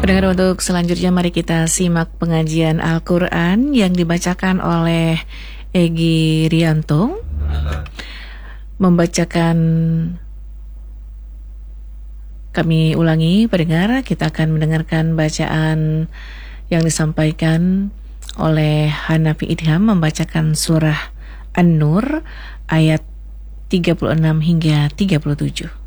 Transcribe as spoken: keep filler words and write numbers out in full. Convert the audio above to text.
Pendengar, untuk selanjutnya mari kita simak pengajian Al-Quran yang dibacakan oleh Egi Rianto. Membacakan, kami ulangi pendengar, kita akan mendengarkan bacaan yang disampaikan oleh Hanafi Idham membacakan surah An-Nur ayat tiga puluh enam hingga tiga puluh tujuh.